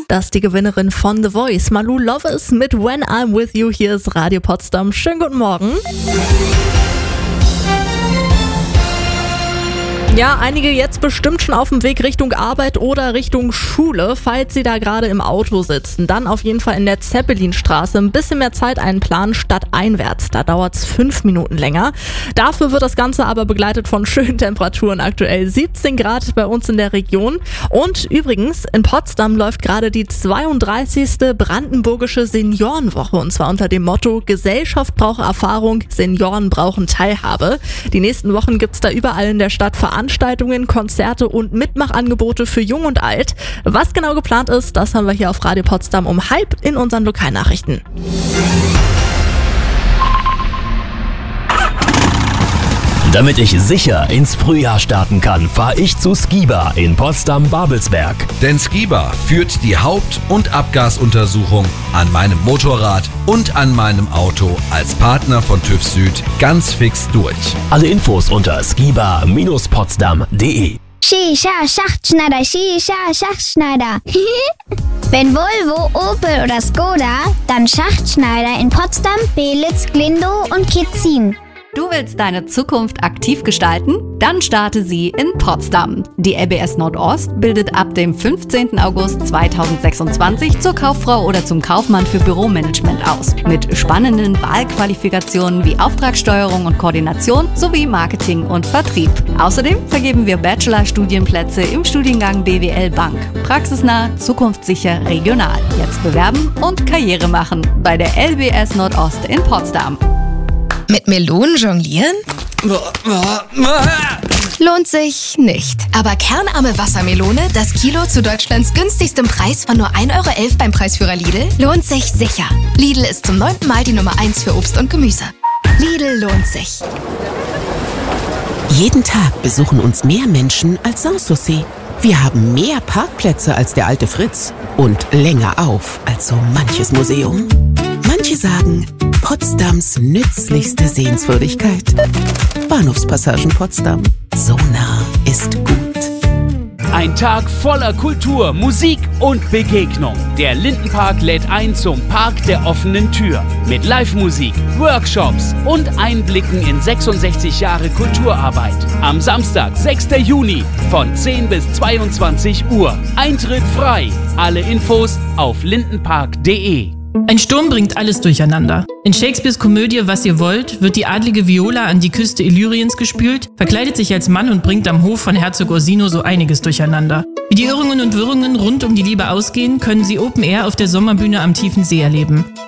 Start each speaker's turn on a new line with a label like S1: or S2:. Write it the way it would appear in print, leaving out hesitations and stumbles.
S1: Das ist die Gewinnerin von The Voice, Malou Loves mit When I'm With You. Hier ist Radio Potsdam. Schönen guten Morgen. Ja, einige jetzt bestimmt schon auf dem Weg Richtung Arbeit oder Richtung Schule. Falls Sie da gerade im Auto sitzen, dann auf jeden Fall in der Zeppelinstraße ein bisschen mehr Zeit einplanen statt einwärts. Da dauert es 5 Minuten länger. Dafür wird das Ganze aber begleitet von schönen Temperaturen. Aktuell 17 Grad bei uns in der Region. Und übrigens, in Potsdam läuft gerade die 32. Brandenburgische Seniorenwoche. Und zwar unter dem Motto: Gesellschaft braucht Erfahrung, Senioren brauchen Teilhabe. Die nächsten Wochen gibt es da überall in der Stadt Veranstaltungen, Konzerte und Mitmachangebote für Jung und Alt. Was genau geplant ist, das haben wir hier auf Radio Potsdam um 12:30 in unseren Lokalnachrichten.
S2: Damit ich sicher ins Frühjahr starten kann, fahre ich zu Skiba in Potsdam-Babelsberg.
S3: Denn Skiba führt die Haupt- und Abgasuntersuchung an meinem Motorrad und an meinem Auto als Partner von TÜV Süd ganz fix durch.
S2: Alle Infos unter skiba-potsdam.de.
S4: Shisha, Schachtschneider, Shisha, Schachtschneider. Wenn Volvo, Opel oder Skoda, dann Schachtschneider in Potsdam, Belitz, Glindow und Kitzin.
S5: Du willst deine Zukunft aktiv gestalten? Dann starte sie in Potsdam. Die LBS Nordost bildet ab dem 15. August 2026 zur Kauffrau oder zum Kaufmann für Büromanagement aus. Mit spannenden Wahlqualifikationen wie Auftragssteuerung und Koordination sowie Marketing und Vertrieb. Außerdem vergeben wir Bachelor-Studienplätze im Studiengang BWL Bank. Praxisnah, zukunftssicher, regional. Jetzt bewerben und Karriere machen bei der LBS Nordost in Potsdam.
S6: Mit Melonen jonglieren? Lohnt sich nicht. Aber kernarme Wassermelone, das Kilo zu Deutschlands günstigstem Preis von nur 1,11 € beim Preisführer Lidl, lohnt sich sicher. Lidl ist zum 9. Mal die Nummer 1 für Obst und Gemüse. Lidl lohnt sich.
S7: Jeden Tag besuchen uns mehr Menschen als Sanssouci. Wir haben mehr Parkplätze als der alte Fritz und länger auf als so manches Museum. Manche sagen, Potsdams nützlichste Sehenswürdigkeit. Bahnhofspassagen Potsdam. So nah ist gut.
S8: Ein Tag voller Kultur, Musik und Begegnung. Der Lindenpark lädt ein zum Park der offenen Tür. Mit Live-Musik, Workshops und Einblicken in 66 Jahre Kulturarbeit. Am Samstag, 6. Juni von 10 bis 22 Uhr. Eintritt frei. Alle Infos auf lindenpark.de.
S9: Ein Sturm bringt alles durcheinander. In Shakespeares Komödie Was ihr wollt wird die adlige Viola an die Küste Illyriens gespült, verkleidet sich als Mann und bringt am Hof von Herzog Orsino so einiges durcheinander. Wie die Irrungen und Wirrungen rund um die Liebe ausgehen, können Sie Open Air auf der Sommerbühne am Tiefen See erleben.